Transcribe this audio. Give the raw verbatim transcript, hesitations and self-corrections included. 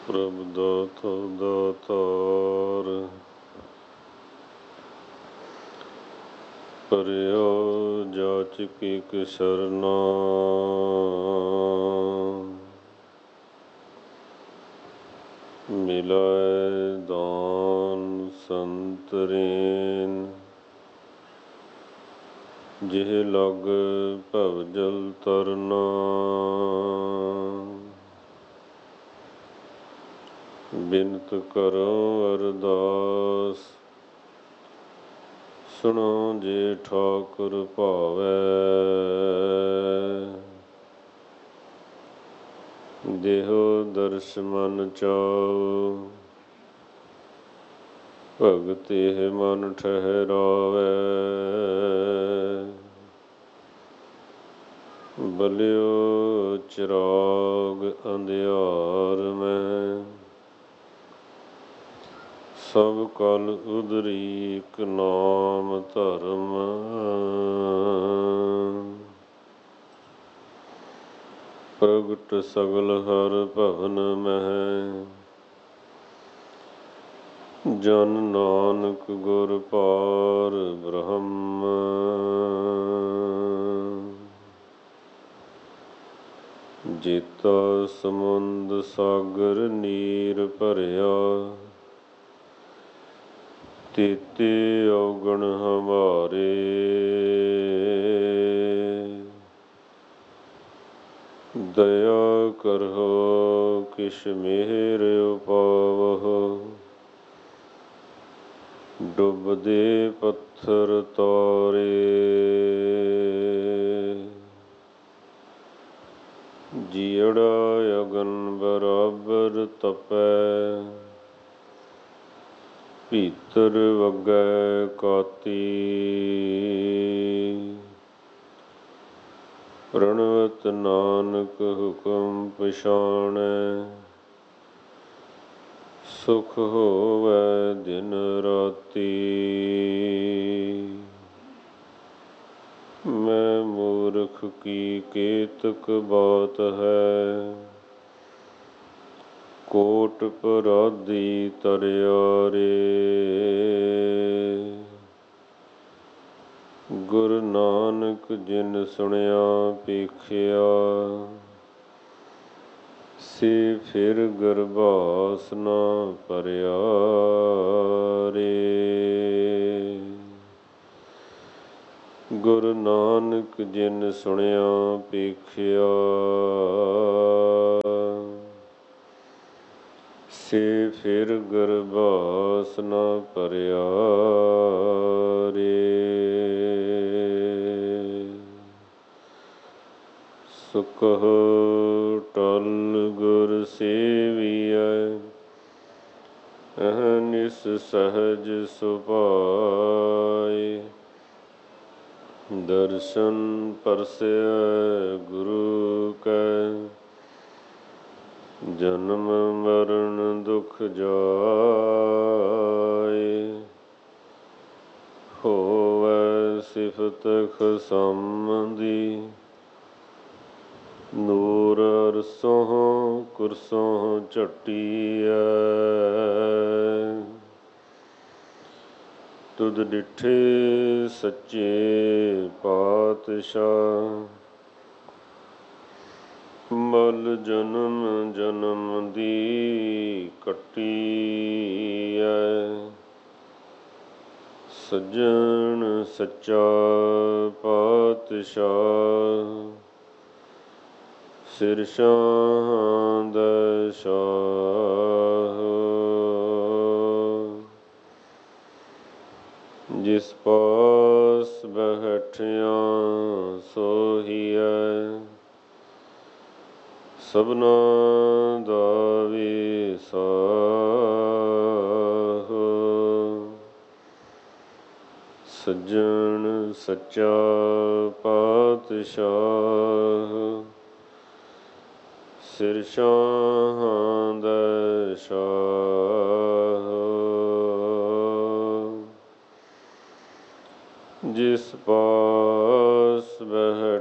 ਪ੍ਰਭ ਦਾਤਾ ਦਾਤਾਰ, ਪਰਿਆ ਜਾਚਕ ਇਕ ਸਰਨਾ। ਮਿਲਾਏ ਦਾਨ ਸੰਤਰੇਨ, ਜਿਹ ਲਗ ਭਵ ਜਲ ਤਰਨਾ। ਬਿਨਤ ਕਰੋ ਅਰਦਾਸ, ਸੁਣੋ ਜੇ ਠਾਕੁਰ ਭਾਵੈ। ਦੇਹੋ ਦਰਸ ਮਨ ਚਾਉ, ਭਗਤ ਇਹ ਮਨ ਠਹਿਰਾਵੈ। ਬਲਿਓ ਚਿਰਾਗ ਅੰਧਿਆਰ ਮੈਂ, ਸਭ ਕਲ ਉਦਰੀਕ ਨਾਮ ਧਰਮ। ਪ੍ਰਗਟ ਸਗਲ ਹਰ ਭਵਨ ਮਹਿ, ਜਨ ਨਾਨਕ ਗੁਰ ਪਾਰ ਬ੍ਰਹਮ। ਜੇਤਾ ਸਮੁੰਦ ਸਾਗਰ ਨੀਰ ਭਰਿਆ, ਤੇਤੇ ਔਗਣ ਹਮਾਰੇ। ਦਇਆ ਕਰਹੁ ਕਿਛ ਮਿਹਰ ਉਪਾਵਹੁ, ਡੁਬਦੇ ਪੱਥਰ ਤਾਰੇ। ਜੀਅੜਾ ਅਗਨ ਬਰਾਬਰ ਤਪੈ, ਭੀਤਰ ਵਗੈ ਕਾਤੀ। ਪ੍ਰਣਵਤ ਨਾਨਕ ਹੁਕਮ ਪਛਾਣੈ, ਸੁਖ ਹੋਵੈ ਦਿਨ ਰਾਤੀ। ਮੈਂ ਮੂਰਖ ਕੀ ਕੇਤਕ ਬਾਤ ਹੈ, ਕੋਟ ਪਰਾਧੀ ਤਰਿਆ ਰੇ। ਗੁਰੂ ਨਾਨਕ ਜਿਨ ਸੁਣਿਆ ਪੇਖਿਆ, ਸੇ ਫਿਰ ਗਰਭਾਸ ਨਾ ਭਰਿਆ ਰੇ। ਗੁਰੂ ਨਾਨਕ ਜਿਨ ਸੁਣਿਆ ਪੇਖਿਆ, ਸੇ ਫਿਰ ਗਰਭਾਸ ਨਾ ਭਰਿਆ ਰੇ। ਸੋ ਕਹੋ ਟਲ ਗੁਰ ਸੇਵੀਐ, ਅਹਨਿਸ ਸਹਜ ਸੁਭਾਏ। ਦਰਸ਼ਨ ਪਰਸੈ ਗੁਰੂ ਕੈ, ਜਨਮ ਮਰਨ ਦੁਖ ਜਾਏ। ਹੋਵੈ ਸਿਫਤ ਖਸਮ ਦੀ, ਨੂਰ ਅਰਸੋਂ ਕੁਰਸੋਂ ਝਟੀਐ। ਤੁਧ ਡਿਠੇ ਸੱਚੇ ਪਾਤਸ਼ਾਹ, ਮਲ ਜਨਮ ਜਨਮ ਦੀ ਕੱਟੀਐ। ਸੱਜਣ ਸੱਚਾ ਪਾਤਸ਼ਾਹ, ਸਿਰ ਸ਼ਾਹਾਂ ਦਾ ਸ਼ਾਹ। ਜਿਸ ਪਾਸ ਬੈਠਿਆ ਸੋਹੀਐ, ਸਭਨਾ ਦਾ ਵੀਸਾਹ। ਸੱਜਣ ਸੱਚਾ ਪਾਤਸ਼ਾਹ, ਸਿਰ ਸ਼ਾਹਾਂ ਦਾ ਸ਼ਾਹ। ਜਿਸ ਪਾਸ ਬਹਿ